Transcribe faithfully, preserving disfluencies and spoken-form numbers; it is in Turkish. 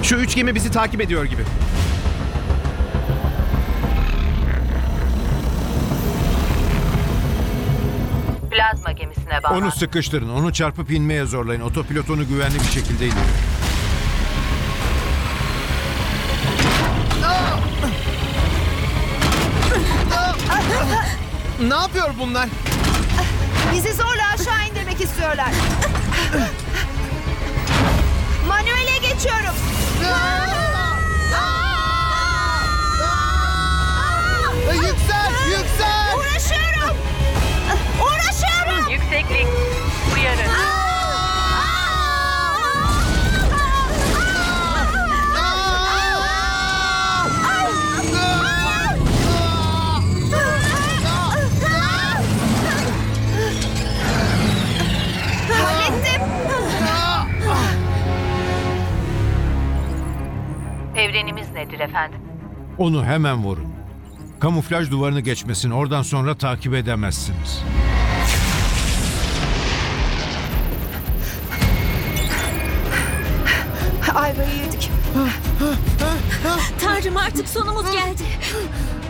Şu üç gemi bizi takip ediyor gibi. Plazma gemisine bağlan. Onu sıkıştırın. Onu çarpıp inmeye zorlayın. Otopilot onu güvenli bir şekilde indiriyor. Ne yapıyor bunlar? Bizi zorla aşağı indirmek istiyorlar. Manuele geçiyorum. Yüksel! Yüksel! Uğraşıyorum. Uğraşıyorum. Yükseklik. Uyarı. Hallettim. Evrenimiz nedir efendim? Onu hemen vurun. Kamuflaj duvarını geçmesin. Oradan sonra takip edemezsiniz. Ayvayı yedik. Tanrım artık sonumuz geldi.